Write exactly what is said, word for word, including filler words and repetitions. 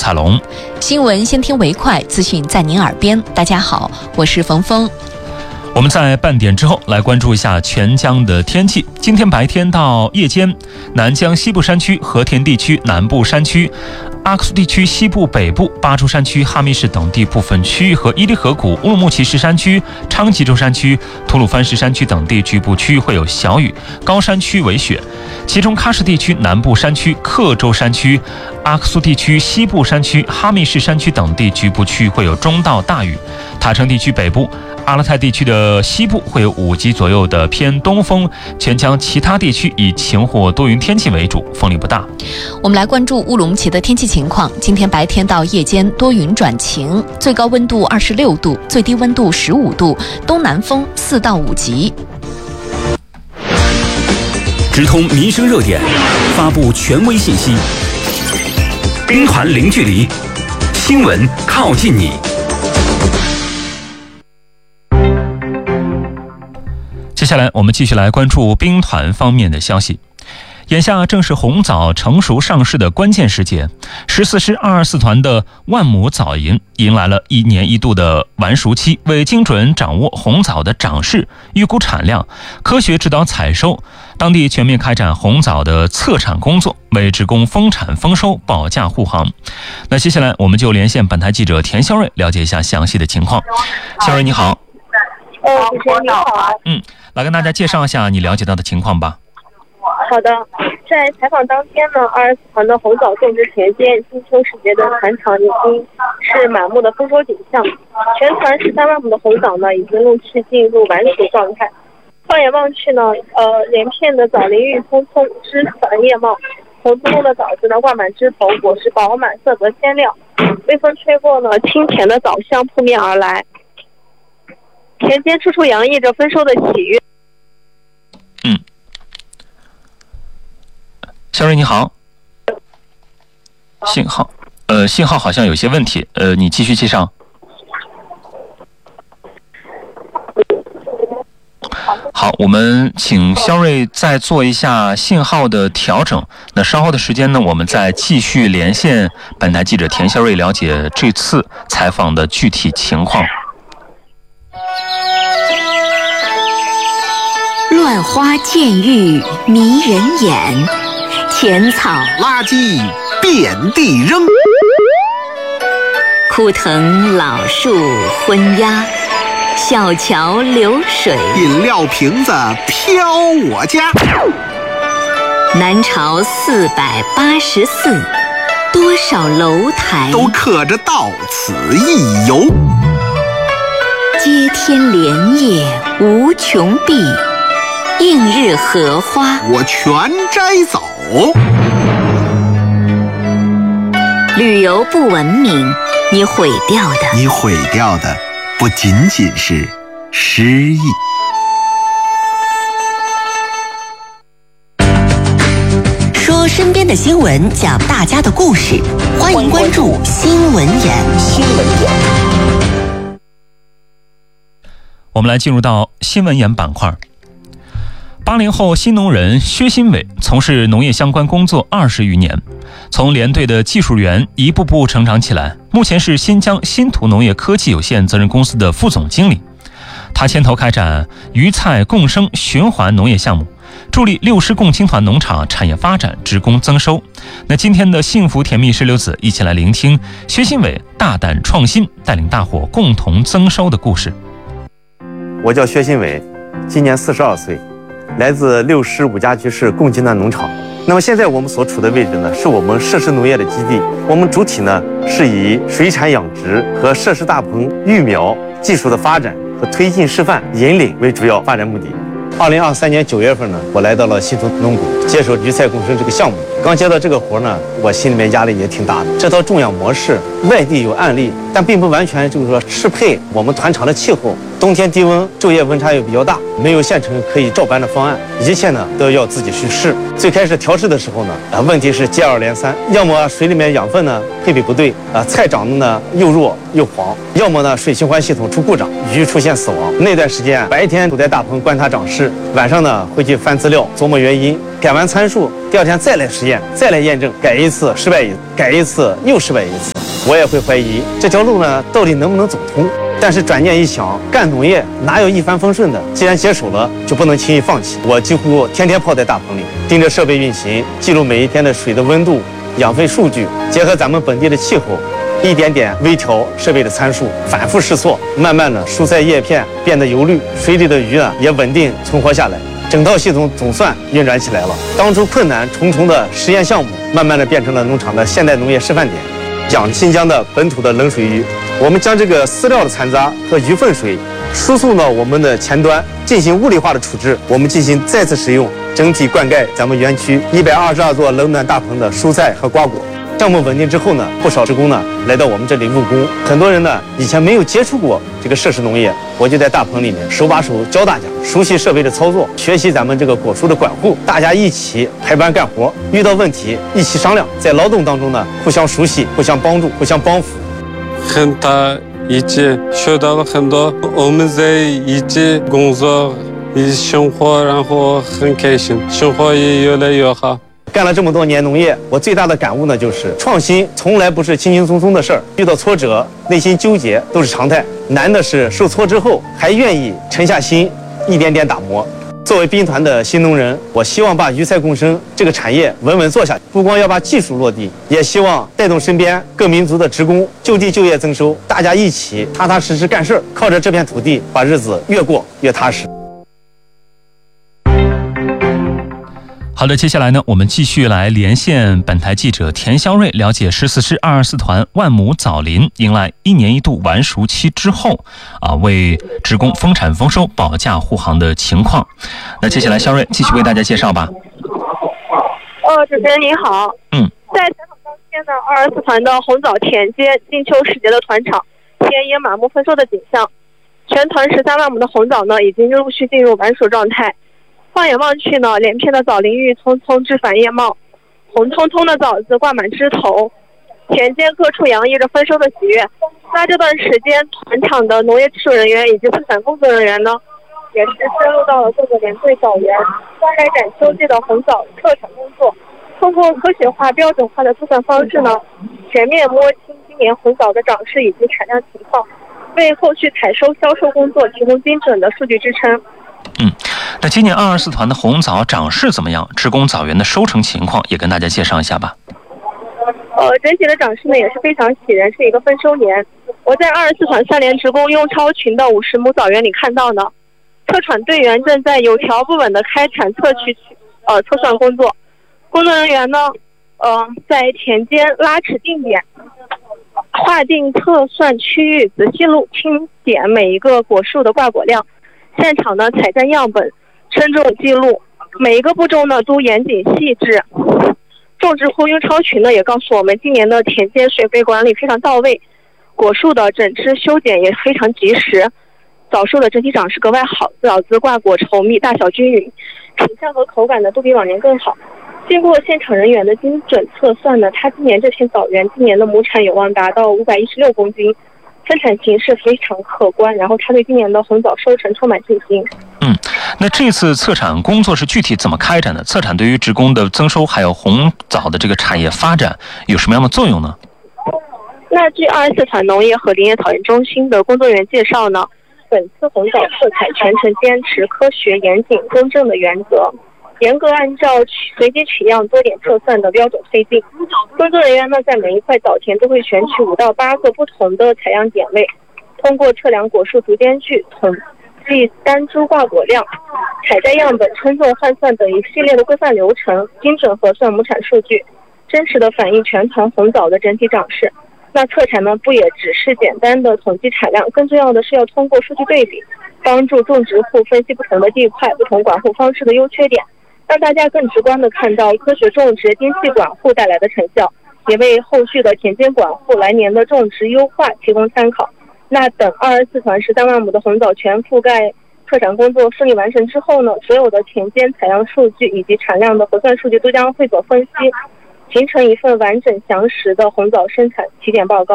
彩龙。 新闻先听为快，资讯在您耳边。大家好，我是冯峰。 我们在半点之后来关注一下全江的天气。今天白天到夜间，南江西部山区、和田地区南部山区、阿克苏地区西部北部、巴珠山区、哈密市等地部分区域和伊犁河谷、乌鲁木齐市山区、昌吉州山区、吐鲁番市山区等地局部区域会有小雨，高山区为雪。其中喀什地区南部山区、克州山区、阿克苏地区西部山区、哈密市山区等地局部区域会有中到大雨。塔城地区北部、阿勒泰地区的西部会有五级左右的偏东风，全江其他地区以晴或多云天气为主，风力不大。 我们来关注乌鲁木齐的天气情况。今天白天到夜间多云转晴，最高温度二十六度，最低温度十五度，东南风四到五级。 直通民生热点，发布权威信息，兵团零距离，新闻靠近你。 接下来我们继续来关注兵团方面的消息。眼下正是红枣成熟上市的关键时节，十四师二二四团的万亩枣营迎来了一年一度的完熟期。为精准掌握红枣的长势、预估产量，科学指导采收，当地全面开展红枣的测产工作，为职工丰产丰收保驾护航。那接下来我们就连线本台记者田肖瑞，了解一下详细的情况。肖瑞你好。 呃，主持人你好。 嗯，来跟大家介绍一下你了解到的情况吧。 好的，在采访当天呢，二二四团的红枣种植田间，金秋时节的团场已经是满目的丰收景象。全团十三万亩的红枣呢，已经陆续进入完熟状态。放眼望去呢，呃，连片的枣林郁葱葱，枝繁叶茂，红彤彤的枣子呢挂满枝头，果实饱满，色泽鲜亮。微风吹过呢，清甜的枣香扑面而来，田间处处洋溢着丰收的喜悦。 嗯。肖瑞你好，信号，呃，信号好像有些问题，呃，你继续介绍。好，我们请肖瑞再做一下信号的调整。那稍后的时间呢，我们再继续连线本台记者田肖瑞，了解这次采访的具体情况。 乱花渐欲迷人眼，浅草垃圾遍地扔， 枯藤老树昏鸦，小桥流水， 饮料瓶子飘我家。 南朝四百八十寺，多少楼台都刻着到此一游。 接天莲叶无穷碧，映日荷花我全摘走。 旅游不文明，你毁掉的， 你毁掉的不仅仅是诗意。 说身边的新闻，讲大家的故事，欢迎关注新闻眼。新闻眼。 我们来进入到新闻眼板块。八零后新农人薛新伟从事农业相关工作二十余年，从连队的技术员一步步成长起来，目前是新疆新土农业科技有限责任公司的副总经理。他牵头开展鱼菜共生循环农业项目，助力六师共青团农场产业发展、职工增收。那今天的幸福甜蜜石榴籽，一起来聆听薛新伟大胆创新，带领大伙共同增收的故事。 我叫薛新伟，今年四十二岁。来自六师五家居市共青团农场。那么现在我们所处的位置呢，是我们设施农业的基地。我们主体呢是以水产养殖和设施大棚育苗技术的发展和推进示范引领为主要发展目的。二零二三年九月份呢，我来到了新土农谷，接手鱼菜共生这个项目。刚接到这个活呢，我心里面压力也挺大的。这套种养模式外地有案例，但并不完全就是说适配我们团场的气候。冬天低温，昼夜温差又比较大，没有现成可以照搬的方案，一切呢都要自己去试。最开始调试的时候呢，啊，问题是接二连三，要么水里面养分呢配比不对，啊，菜长得呢又弱又黄，要么呢水循环系统出故障，鱼出现死亡。那段时间白天都在大棚观察长势，晚上呢回去翻资料琢磨原因，改完参数，第二天再来实验，再来验证，改一次失败一次，改一次又失败一次。 我也会怀疑这条路呢到底能不能走通。但是转念一想，干农业哪有一帆风顺的？既然接手了，就不能轻易放弃。我几乎天天泡在大棚里，盯着设备运行，记录每一天的水的温度、养分数据，结合咱们本地的气候，一点点微调设备的参数，反复试错，慢慢的蔬菜叶片变得油绿，水里的鱼呢也稳定存活下来。整套系统总算运转起来了。当初困难重重的实验项目，慢慢的变成了农场的现代农业示范点。养新疆的本土的冷水鱼，我们将这个饲料的残渣和鱼粪水输送到我们的前端，进行物理化的处置，我们进行再次使用，整体灌溉咱们园区一百二十二座冷暖大棚的蔬菜和瓜果。项目稳定之后呢，不少职工呢来到我们这里入工，很多人呢以前没有接触过这个设施农业，我就在大棚里面手把手教大家，熟悉设备的操作，学习咱们这个果树的管护，大家一起排班干活，遇到问题一起商量，在劳动当中呢互相熟悉、互相帮助、互相帮扶。 很大一起学到了很多，我们在一起工作、一起生活，然后很开心，生活也越来越好。 干了这么多年农业，我最大的感悟呢，就是创新从来不是轻轻松松的事儿，遇到挫折、内心纠结都是常态。难的是受挫之后还愿意沉下心，一点点打磨。作为兵团的新农人，我希望把鱼菜共生这个产业稳稳做下去，不光要把技术落地，也希望带动身边各民族的职工就地就业增收，大家一起踏踏实实干事儿，靠着这片土地把日子越过越踏实。 好的，接下来呢，我们继续来连线本台记者田香瑞，了解十四师二二四团万亩枣林迎来一年一度完熟期之后，啊，为职工丰产丰收、保驾护航的情况。那接下来，香瑞继续为大家介绍吧。 哦，主持人您好。 嗯， 在采访当天呢，二二四团的红枣田间金秋时节的团场，田野满目丰收的景象。全团十三万亩的红枣呢，已经陆续进入完熟状态。放眼望去呢，连片的枣林郁葱葱枝繁叶茂，红彤彤的枣子挂满枝头，田间各处洋溢着丰收的喜悦。那这段时间，团场的农业技术人员以及测产工作人员呢，也是深入到了各个连队枣园，开展秋季的红枣测产工作。通过科学化、标准化的测算方式呢，全面摸清今年红枣的长势以及产量情况，为后续采收、销售工作提供精准的数据支撑。 嗯，那今年二二四团的红枣长势怎么样？职工枣园的收成情况也跟大家介绍一下吧。 呃，整体的长势呢也是非常喜人，是一个丰收年。我在二二四团三连职工雍超群的五十亩枣园里看到呢，测产队员正在有条不紊的开展测序呃测算工作，工作人员呢，呃，在田间拉尺定点，划定测算区域，仔细录清点每一个果树的挂果量。现场呢采摘样本，称重记录，每一个步骤呢都严谨细致。种植户雍超群呢也告诉我们，今年的田间水肥管理非常到位，果树的整枝修剪也非常及时，枣树的整体长势格外好，枣子挂果稠密，大小均匀，品相和口感呢都比往年更好。经过现场人员的精准测算呢，它今年这片枣园今年的亩产有望达到五百一十六公斤。生产形势非常可观，然后他对今年的红枣收成充满信心。 嗯，那这次测产工作是具体怎么开展的？测产对于职工的增收还有红枣的这个产业发展有什么样的作用呢？ 那据二二四团农业和林业考验中心的工作人员介绍呢，本次红枣测采全程坚持科学、严谨、公正的原则，严格按照随机取样、多点测算的标准推进。工作人员呢，在每一块枣田都会选取五到八个不同的采样点位，通过测量果树足间距、统计单株挂果量、采摘样本、称重换算等一系列的规范流程，精准核算亩产数据，真实的反映全团红枣的整体长势。那测产呢，不也只是简单的统计产量，更重要的是要通过数据对比，帮助种植户分析不同的地块、不同管护方式的优缺点，让大家更直观地看到科学种植、精细管护带来的成效，也为后续的田间管护、来年的种植优化提供参考。那等二二四团十三万亩的红枣全覆盖测产工作顺利完成之后呢，所有的田间采样数据以及产量的核算数据都将汇总分析，形成一份完整详实的红枣生产起点报告。